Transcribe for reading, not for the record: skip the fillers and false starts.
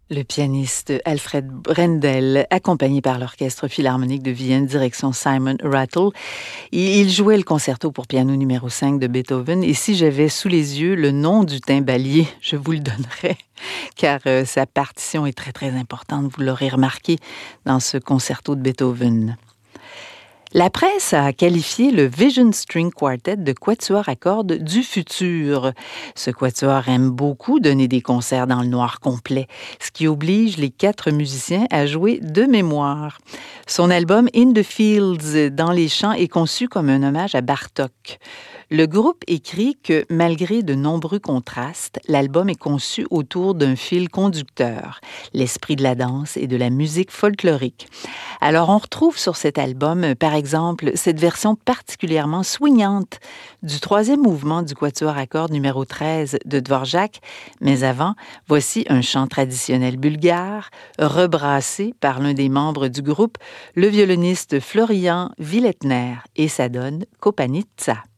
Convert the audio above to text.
Le pianiste Alfred Brendel, accompagné par l'Orchestre philharmonique de Vienne, direction Simon Rattle. Il jouait le concerto pour piano numéro 5 de Beethoven. Et si j'avais sous les yeux le nom du timbalier, je vous le donnerais, car sa partition est très, très importante. Vous l'aurez remarqué dans ce concerto de Beethoven. La presse a qualifié le Vision String Quartet de quatuor à cordes du futur. Ce quatuor aime beaucoup donner des concerts dans le noir complet, ce qui oblige les 4 musiciens à jouer de mémoire. Son album In the Fields, dans les champs, est conçu comme un hommage à Bartók. Le groupe écrit que, malgré de nombreux contrastes, l'album est conçu autour d'un fil conducteur, l'esprit de la danse et de la musique folklorique. Alors, on retrouve sur cet album, par exemple, cette version particulièrement swingante du 3e mouvement du quatuor à cordes numéro 13 de Dvorak. Mais avant, voici un chant traditionnel bulgare, rebrassé par l'un des membres du groupe, le violoniste Florian Viletner, et ça donne Kopanica.